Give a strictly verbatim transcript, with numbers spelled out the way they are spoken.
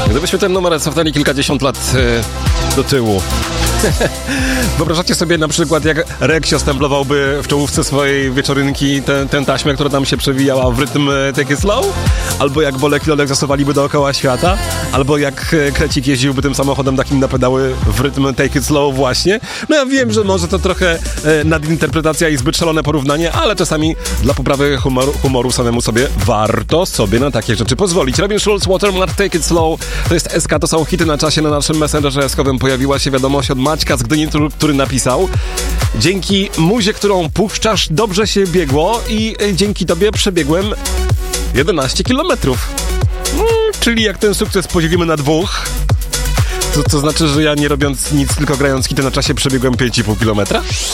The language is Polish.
Gdybyśmy ten numer cofnęli kilkadziesiąt lat e, do tyłu. Wyobrażacie sobie na przykład, jak Reksio stemplowałby w czołówce swojej wieczorynki tę, tę taśmę, która tam się przewijała w rytm Take It Slow? Albo jak Bolek i Olek zasuwaliby dookoła świata? Albo jak Krecik jeździłby tym samochodem takim na pedały w rytm Take It Slow właśnie? No ja wiem, że może to trochę e, nadinterpretacja i zbyt szalone porównanie, ale czasami dla poprawy humoru, humoru samemu sobie warto sobie na takie rzeczy pozwolić. Robin Schulz, Watermark, Take It Slow. To jest S K, to są hity na czasie. Na naszym messengerze eskowym pojawiła się wiadomość od Maćka z Gdyni, który napisał: dzięki muzie, którą puszczasz, dobrze się biegło i dzięki tobie przebiegłem jedenaście kilometrów. Hmm, czyli jak ten sukces podzielimy na dwóch, to, to znaczy, że ja nie robiąc nic, tylko grając hity na czasie przebiegłem pięć i pół kilometra?